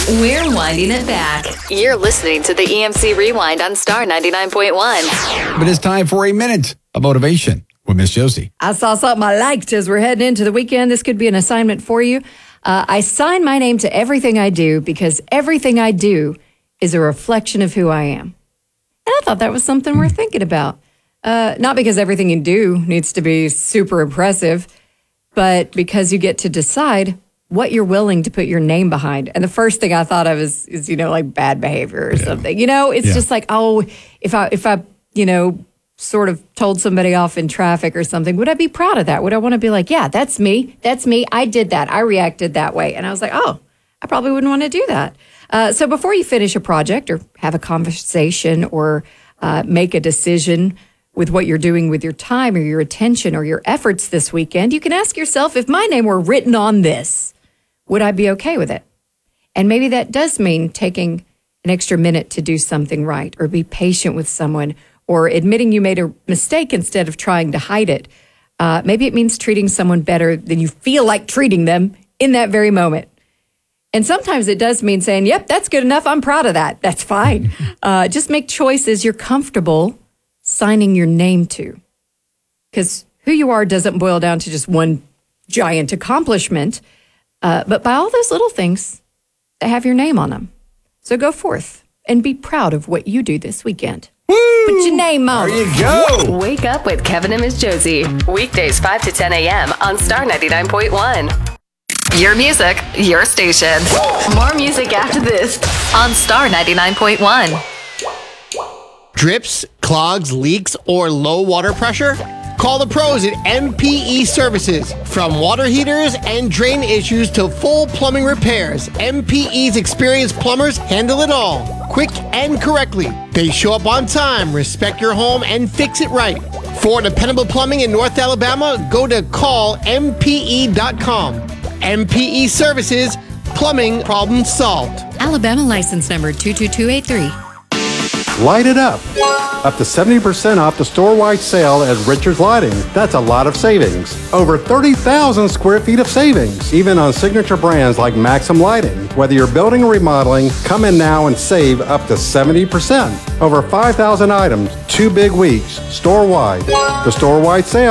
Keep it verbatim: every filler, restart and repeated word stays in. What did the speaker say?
We're winding it back. You're listening to the E M C Rewind on Star ninety-nine point one. But it's time for a minute of motivation with Miss Josie. I saw something I liked as we're heading into the weekend. This could be an assignment for you. Uh, I sign my name to everything I do because everything I do is a reflection of who I am. And I thought that was something worth thinking about. Uh, not because everything you do needs to be super impressive, but because you get to decide what you're willing to put your name behind. And the first thing I thought of is, is you know, like bad behavior or yeah. something. You know, it's yeah. just like, oh, if I, if I, you know, sort of told somebody off in traffic or something, would I be proud of that? Would I want to be like, yeah, that's me. That's me. I did that. I reacted that way. And I was like, oh, I probably wouldn't want to do that. Uh, so before you finish a project or have a conversation or uh, make a decision with what you're doing with your time or your attention or your efforts this weekend, you can ask yourself, if my name were written on this, would I be okay with it? And maybe that does mean taking an extra minute to do something right or be patient with someone or admitting you made a mistake instead of trying to hide it. Uh, maybe it means treating someone better than you feel like treating them in that very moment. And sometimes it does mean saying, yep, that's good enough. I'm proud of that. That's fine. Uh, just make choices you're comfortable signing your name to. Because who you are doesn't boil down to just one giant accomplishment, uh, but by all those little things that have your name on them. So go forth and be proud of what you do this weekend. Woo! Put your name on it. There you go. Wake up with Kevin and Miss Josie. Weekdays five to ten a.m. on Star ninety-nine point one. Your music, your station. More music after this on Star ninety-nine point one. Drips, clogs, leaks, or low water pressure? Call the pros at M P E Services. From water heaters and drain issues to full plumbing repairs, M P E's experienced plumbers handle it all, quick and correctly. They show up on time, respect your home, and fix it right. For dependable plumbing in North Alabama, go to call M P E dot com. M P E Services, plumbing problem solved. Alabama license number two two two eight three. Light it up. Up to seventy percent off the store-wide sale at Richards Lighting. That's a lot of savings. Over thirty thousand square feet of savings, even on signature brands like Maxim Lighting. Whether you're building or remodeling, come in now and save up to seventy percent. Over five thousand items, two big weeks, store-wide. The store-wide sale